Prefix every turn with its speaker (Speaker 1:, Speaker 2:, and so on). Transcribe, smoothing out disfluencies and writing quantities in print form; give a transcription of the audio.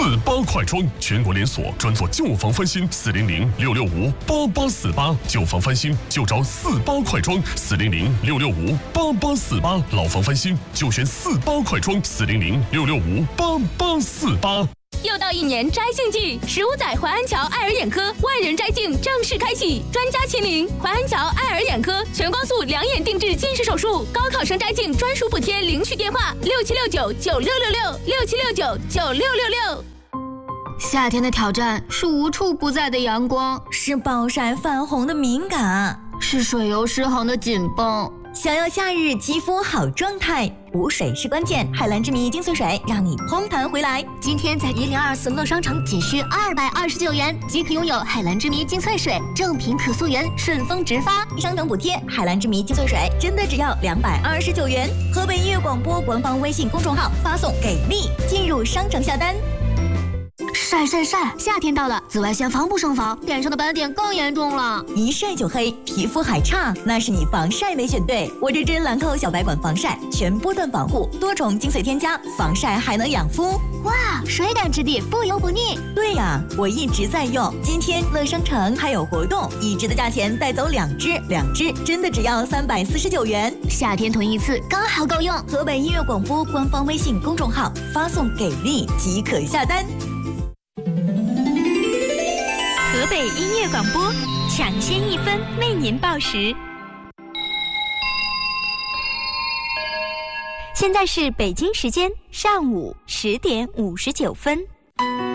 Speaker 1: 48快装，全国连锁，专做旧房翻新，400-665-8848，旧房翻新就找48快装，400-665-8848，老房翻新就选48快装，400-665-8848。
Speaker 2: 又到一年摘杏季，15载淮安桥爱尔眼科万人摘镜正式开启，专家亲临，淮安桥爱尔眼科全光速两眼定制近视手术，高考生摘镜专属补贴，领取电话67699666，67699666。
Speaker 3: 夏天的挑战是无处不在的阳光，
Speaker 4: 是暴晒泛红的敏感，
Speaker 3: 是水油失衡的紧绷。
Speaker 4: 想要夏日肌肤好状态，补水是关键。海蓝之谜精粹水让你嘭弹回来。
Speaker 3: 今天在1024乐商城仅需229元即可拥有海蓝之谜精粹水，正品可溯源，顺丰直发，
Speaker 4: 商城补贴。海蓝之谜精粹水真的只要229元。河北音乐广播官方微信公众号发送给力，进入商城下单。
Speaker 3: 晒！夏天到了，紫外线防不胜防，脸上的斑点更严重了。
Speaker 4: 一晒就黑，皮肤还差，那是你防晒没选对。我这支兰蔻小白管防晒，全波段防护，多重精粹添加，防晒还能养肤。
Speaker 3: 哇，水感质地，不油不腻。
Speaker 4: 对呀，我一直在用。今天乐商城还有活动，一支的价钱带走2支，真的只要349元。
Speaker 3: 夏天囤一次刚好够用。
Speaker 4: 河北音乐广播官方微信公众号发送给力即可下单。
Speaker 5: 河北音乐广播，抢先1分为您报时。现在是北京时间上午10点59分。